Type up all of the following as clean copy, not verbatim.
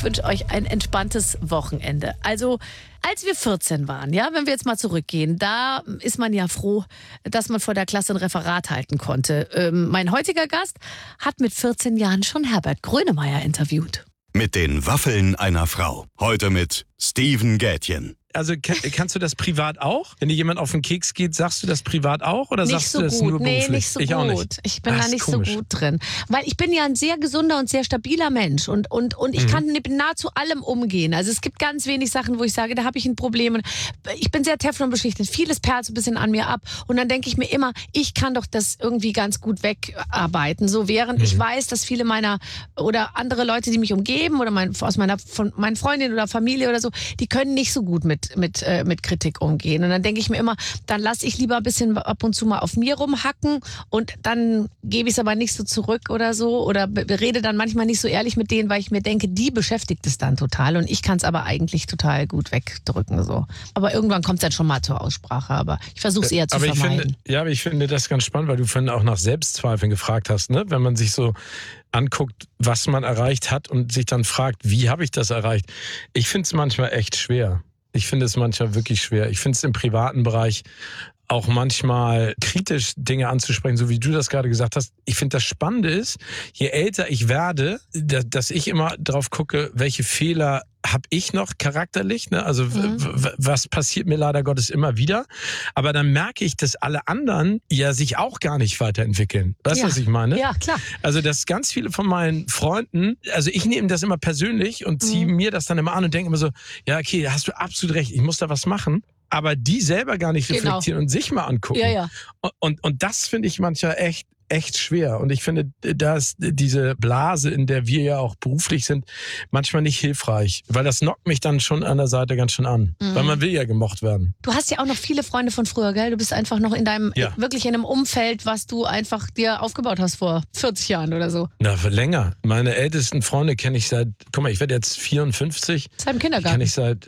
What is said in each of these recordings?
ich wünsche euch ein entspanntes Wochenende. Also, als wir 14 waren, ja, wenn wir jetzt mal zurückgehen, da ist man ja froh, dass man vor der Klasse ein Referat halten konnte. Mein heutiger Gast hat mit 14 Jahren schon Herbert Grönemeyer interviewt. Mit den Waffeln einer Frau. Heute mit Steven Gätjen. Also kannst du das privat auch? Wenn dir jemand auf den Keks geht, sagst du das privat auch? Oder Nicht sagst so du das gut. nur beruflich? Nee, nicht so ich gut. Auch nicht. Ich bin da nicht komisch. so gut drin. Weil ich bin ja ein sehr gesunder und sehr stabiler Mensch. Und ich kann mit nahezu allem umgehen. Also es gibt ganz wenig Sachen, wo ich sage, da habe ich ein Problem. Und ich bin sehr Teflon beschichtet. Vieles perlt so ein bisschen an mir ab. Und dann denke ich mir immer, ich kann doch das irgendwie ganz gut wegarbeiten. So während ich weiß, dass viele meiner oder andere Leute, die mich umgeben oder von meinen Freundinnen oder Familie oder so, die können nicht so gut mit Kritik umgehen. Und dann denke ich mir immer, dann lasse ich lieber ein bisschen ab und zu mal auf mir rumhacken und dann gebe ich es aber nicht so zurück oder so oder rede dann manchmal nicht so ehrlich mit denen, weil ich mir denke, die beschäftigt es dann total und ich kann es aber eigentlich total gut wegdrücken. So. Aber irgendwann kommt es dann schon mal zur Aussprache, aber ich versuche es eher zu vermeiden. Aber ich finde das ganz spannend, weil du vorhin auch nach Selbstzweifeln gefragt hast, ne? Wenn man sich so anguckt, was man erreicht hat und sich dann fragt, wie habe ich das erreicht? Ich finde es manchmal echt schwer. Ich finde es manchmal wirklich schwer. Ich finde es im privaten Bereich auch manchmal kritisch Dinge anzusprechen, so wie du das gerade gesagt hast. Ich finde, das Spannende ist, je älter ich werde, dass ich immer drauf gucke, welche Fehler habe ich noch charakterlich, ne? Also was passiert mir leider Gottes immer wieder. Aber dann merke ich, dass alle anderen ja sich auch gar nicht weiterentwickeln. Weißt du, was ich meine? Ja, klar. Also dass ganz viele von meinen Freunden, also ich nehme das immer persönlich und ziehe mir das dann immer an und denke immer so, ja okay, da hast du absolut recht, ich muss da was machen. Aber die selber gar nicht reflektieren und sich mal angucken. Ja. Und das finde ich manchmal echt schwer. Und ich finde, dass diese Blase, in der wir ja auch beruflich sind, manchmal nicht hilfreich. Weil das knockt mich dann schon an der Seite ganz schön an. Weil man will ja gemocht werden. Du hast ja auch noch viele Freunde von früher, gell? Du bist einfach noch in deinem, wirklich in einem Umfeld, was du einfach dir aufgebaut hast vor 40 Jahren oder so. Na, länger. Meine ältesten Freunde kenne ich seit, guck mal, ich werde jetzt 54. Seit dem Kindergarten. Kenne ich seit,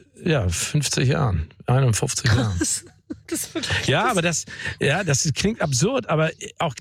50 Jahren. 51 Jahren. Das wird Ja, aber das klingt absurd, aber auch